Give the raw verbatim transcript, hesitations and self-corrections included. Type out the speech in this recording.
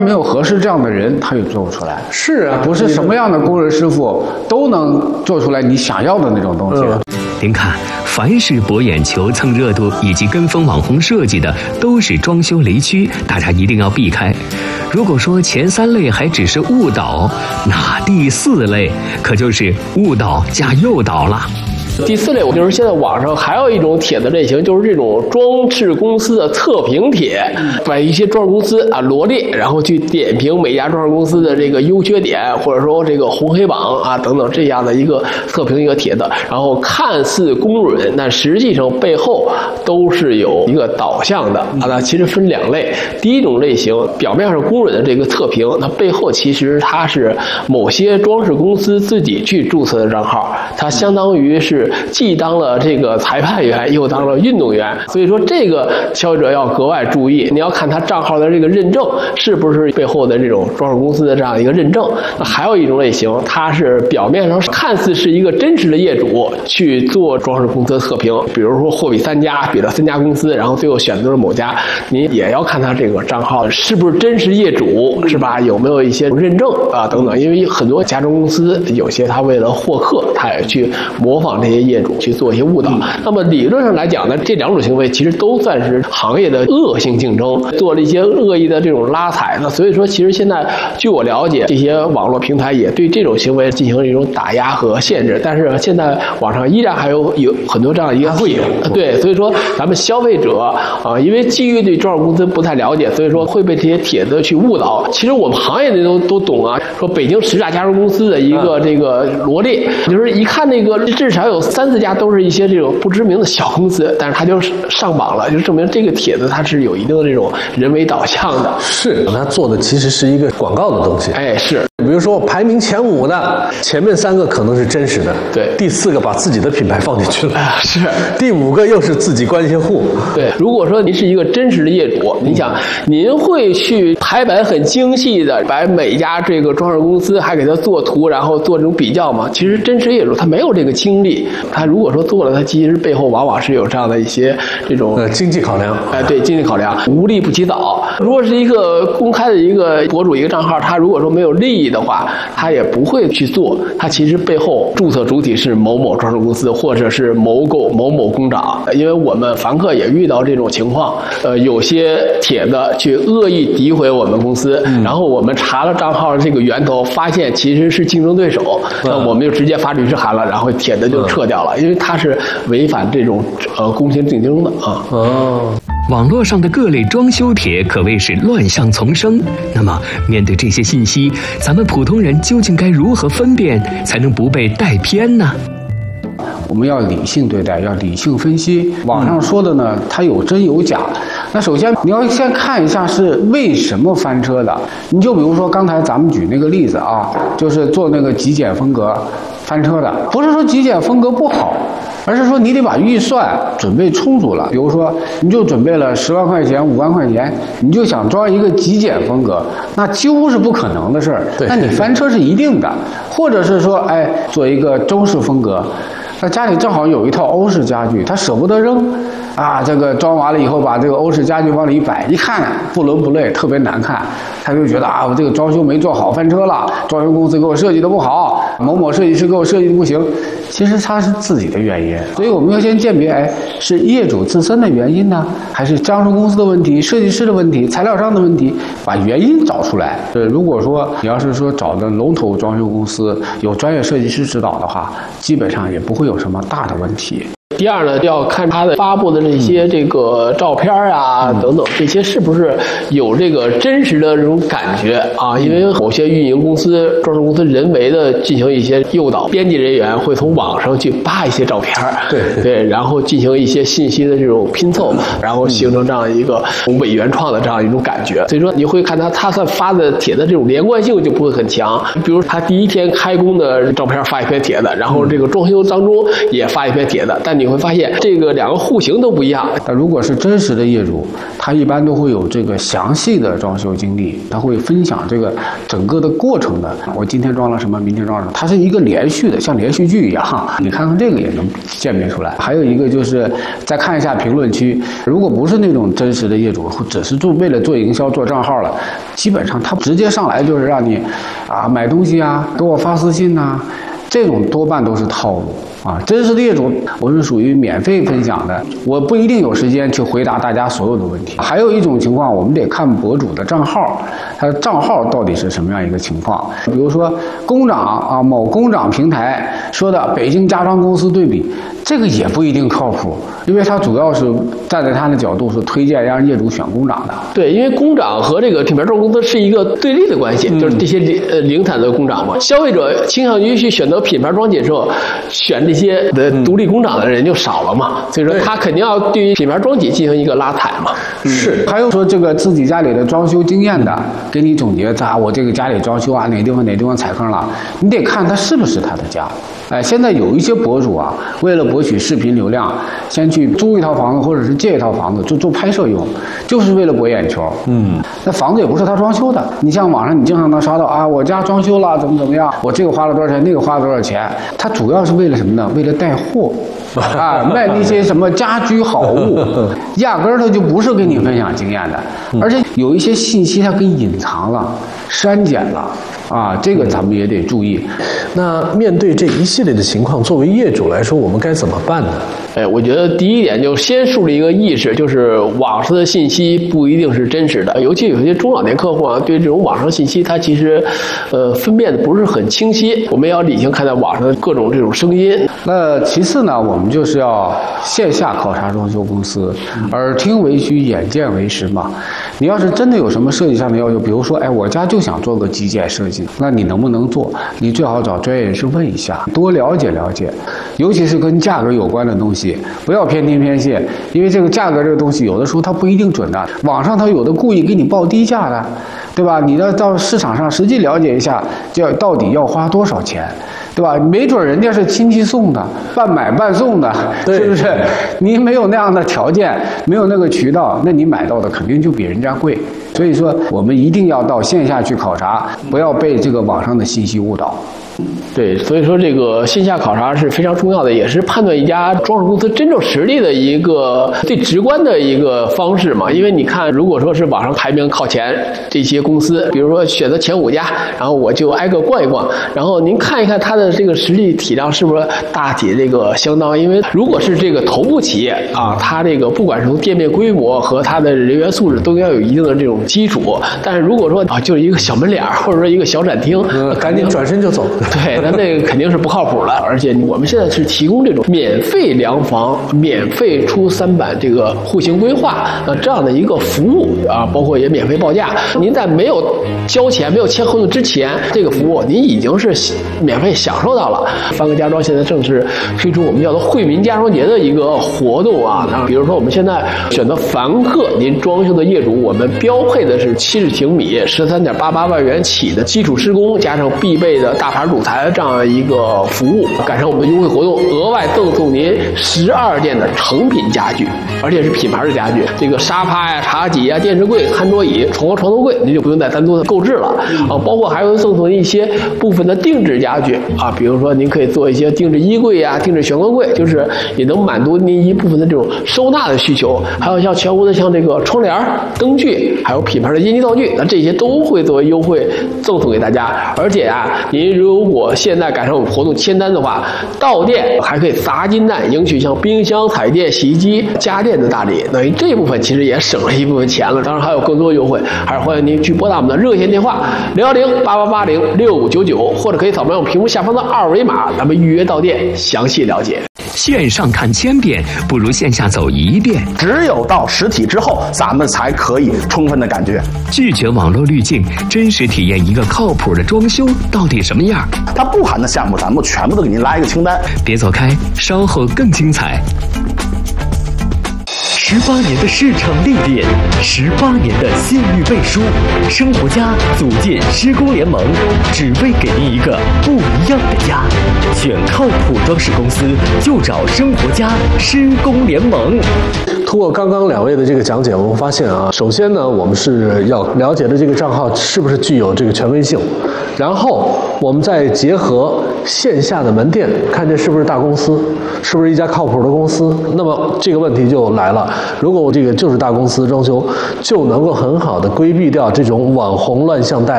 没有合适这样的人，他也做不出来。 是啊， 不是什么样的工人师傅都能做出来你想要的那种东西。嗯、 您看，凡是博眼球、蹭热度以及跟风网红设计的，都是装修雷区，大家一定要避开。如果说前三类还只是误导，那第四类可就是误导加诱导了。 第四类，就是现在网上还有一种帖子类型，就是这种装饰公司的测评帖，把一些装饰公司啊罗列，然后去点评每家装饰公司的这个优缺点，或者说这个红黑榜啊等等这样的一个测评一个帖子，然后看似公允，但实际上背后都是有一个导向的啊。那其实分两类，第一种类型表面上公允的这个测评，那背后其实它是某些装饰公司自己去注册的账号，它相当于是既当了这个裁判员，又当了运动员，所以说这个消费者要格外注意。你要看他账号的这个认证是不是背后的这种装饰公司的这样一个认证。那还有一种类型，它是表面上看似是一个真实的业主去做装饰公司的测评，比如说货比三家，比了三家公司，然后最后选择了某家，你也要看他这个账号是不是真实业主，是吧？有没有一些认证啊等等。因为很多家装公司有些他为了获客，他也去模仿这些业主去做一些误导。那么理论上来讲呢，这两种行为其实都算是行业的恶性竞争，做了一些恶意的这种拉踩。那所以说，其实现在据我了解，这些网络平台也对这种行为进行一种打压和限制。但是现在网上依然还有有很多这样一个会有对，所以说咱们消费者啊，因为基于对装饰公司不太了解，所以说会被这些帖子去误导。其实我们行业的都都懂啊，说北京十大家装公司的一个这个罗列，就是一看那个至少有三四家都是一些这种不知名的小公司，但是它就上榜了，就证明这个帖子它是有一定的这种人为导向的。 是，它做的其实是一个广告的东西。 哎，是。 比如说排名前五的，前面三个可能是真实的， 对， 第四个把自己的品牌放进去了， 啊，是， 第五个又是自己关系户。 对，如果说您是一个真实的业主，你想，您会去排版很精细的把每家这个装饰公司还给他做图，然后做这种比较吗？其实真实业主他没有这个精力，他如果说做了，他其实背后往往是有这样的一些这种呃经济考量， 哎，对，经济考量，无利不起早。如果是一个公开的一个博主一个账号，他如果说没有利益的话，他也不会去做。他其实背后注册主体是某某装饰公司，或者是某购某某工厂。因为我们凡客也遇到这种情况，呃，有些帖子去恶意诋毁我们公司，嗯、然后我们查了账号这个源头，发现其实是竞争对手，那、嗯、我们就直接发律师函了，然后帖子就撤掉了，嗯、因为它是违反这种呃公平竞争的啊。 哦。 网络上的各类装修帖可谓是乱象丛生。那么，面对这些信息，咱们普通人究竟该如何分辨，才能不被带偏呢？ 我们要理性对待，要理性分析。网上说的呢，它有真有假。那首先你要先看一下是为什么翻车的。你就比如说刚才咱们举那个例子啊，就是做那个极简风格翻车的，不是说极简风格不好，而是说你得把预算准备充足了。比如说你就准备了十万块钱、五万块钱，你就想装一个极简风格，那几乎是不可能的事儿。那你翻车是一定的。或者是说，哎，做一个中式风格，那家里正好有一套欧式家具，他舍不得扔啊，这个装完了以后把这个欧式家具往里一摆，一看不伦不类，特别难看，他就觉得啊，我这个装修没做好，翻车了，装修公司给我设计的不好，某某设计师给我设计的不行。其实他是自己的原因，所以我们要先鉴别，哎，是业主自身的原因呢，还是装修公司的问题、设计师的问题、材料商的问题，把原因找出来。呃，如果说你要是说找的龙头装修公司有专业设计师指导的话，基本上也不会有什么大的问题。 第二呢，要看他的发布的这些这个照片啊、嗯、等等，这些是不是有这个真实的这种感觉啊？因为某些运营公司、装饰公司人为的进行一些诱导，编辑人员会从网上去扒一些照片， 对对，然后进行一些信息的这种拼凑，然后形成这样一个伪原创的这样一种感觉。所以说你会看他他算发的帖子这种连贯性就不会很强。比如他第一天开工的照片发一篇帖子，然后这个装修当中也发一篇帖子，但你你会发现这个两个户型都不一样。 那如果是真实的业主，他一般都会有这个详细的装修经历，他会分享这个整个的过程的。我今天装了什么，明天装了什么，它是一个连续的，像连续剧一样。你看看这个也能鉴别出来。还有一个就是再看一下评论区，如果不是那种真实的业主，只是做为了做营销做账号了，基本上他直接上来就是让你啊买东西啊，给我发私信呐、啊，这种多半都是套路。啊，真实的业主我是属于免费分享的，我不一定有时间去回答大家所有的问题。还有一种情况，我们得看博主的账号，他的账号到底是什么样一个情况。比如说工长啊，某工长平台说的北京家装公司对比，这个也不一定靠谱，因为他主要是站在他的角度是推荐让业主选工长的。 对，因为工长和这个品牌装公司是一个对立的关系，嗯、就是这些零呃零产的工长嘛，消费者倾向于去选择品牌装检测，选这些的独立工厂的人就少了嘛，所以说他肯定要对于品牌装体进行一个拉踩嘛。 是，还有说这个自己家里的装修经验的，给你总结咋我这个家里装修啊哪地方哪地方踩坑了，你得看他是不是他的家。哎，现在有一些博主啊，为了博取视频流量，先去租一套房子或者是借一套房子，就做拍摄用，就是为了博眼球。嗯，那房子也不是他装修的。你像网上你经常能刷到啊，我家装修了怎么怎么样，我这个花了多少钱，那个花了多少钱，他主要是为了什么呢？为了带货。啊，卖那些什么家居好物，压根儿他就不是跟你分享经验的，而且有一些信息他给你隐藏了、删减了。啊，这个咱们也得注意。 那面对这一系列的情况，作为业主来说，我们该怎么办呢？ 哎，我觉得第一点就先树立一个意识，就是网上的信息不一定是真实的，尤其有些中老年客户啊，对这种网上信息，他其实，呃，分辨的不是很清晰。我们要理性看待网上的各种这种声音。 那其次呢，我们就是要线下考察装修公司，耳听为虚，眼见为实嘛。你要是真的有什么设计上的要求，比如说，哎，我家就想做个极简设计。那你能不能做？你最好找专业人士问一下，多了解了解，尤其是跟价格有关的东西，不要偏听偏信，因为这个价格这个东西有的时候它不一定准的，网上它有的故意给你报低价的，对吧？你要到市场上实际了解一下，就到底要花多少钱，对吧？没准人家是亲戚送的，半买半送的，是不是？你没有那样的条件，没有那个渠道，那你买到的肯定就比人家贵。所以说，我们一定要到线下去考察，不要被这个网上的信息误导。 对，所以说这个线下考察是非常重要的，也是判断一家装饰公司真正实力的一个最直观的一个方式嘛。因为你看，如果说是网上排名靠前这些公司，比如说选择前五家，然后我就挨个逛一逛，然后您看一看它的这个实力体量是不是大体这个相当。因为如果是这个头部企业啊，它这个不管是从店面规模和它的人员素质都要有一定的这种基础。但是如果说啊，就是一个小门脸或者说一个小展厅， 嗯，赶紧转身就走。 对，那那个肯定是不靠谱的。而且我们现在是提供这种免费量房、免费出三版这个户型规划呃这样的一个服务啊，包括也免费报价。您在没有交钱、没有签合同之前，这个服务您已经是免费享受到了。帆哥家装现在正是推出我们叫做惠民家装节的一个活动啊。那比如说我们现在选择凡客您装修的业主，我们标配的是七十平米、十三点八八万元起的基础施工，加上必备的大牌乳台这样一个服务，赶上我们的优惠活动，额外赠送您十二件的成品家具，而且是品牌的家具，这个沙发呀、茶几呀、电视柜、餐桌椅、床床头柜，您就不用再单独的购置了啊。包括还会赠送一些部分的定制家具啊，比如说您可以做一些定制衣柜呀、定制玄关柜，就是也能满足您一部分的这种收纳的需求。还有像全屋的像这个窗帘、灯具，还有品牌的烟机道具，那这些都会作为优惠赠送给大家。而且啊，您如果现在赶上我们活动签单的话，到店还可以砸金蛋赢取像冰箱、彩电、洗衣机、家电的大礼，等于这一部分其实也省了一部分钱了。当然还有更多的优惠，还是欢迎您去拨打我们的热线电话零幺零八八八零六五九九，或者可以扫描我们屏幕下方的二维码，咱们预约到店详细了解。 线上看千遍，不如线下走一遍。 只有到实体之后，咱们才可以充分的感觉。 拒绝网络滤镜，真实体验一个靠谱的装修到底什么样？ 它不含的项目，咱们全部都给您拉一个清单。 别走开，稍后更精彩。 十八年的市场历练，十八年的信誉背书，生活家组建施工联盟，只为给您一个不一样的家。选靠谱装饰公司，就找生活家施工联盟。 通过刚刚两位的这个讲解，我们发现啊，首先呢，我们是要了解的这个账号是不是具有这个权威性，然后我们再结合线下的门店，看这是不是大公司，是不是一家靠谱的公司。那么这个问题就来了，如果我这个就是大公司装修，就能够很好的规避掉这种网红乱象带来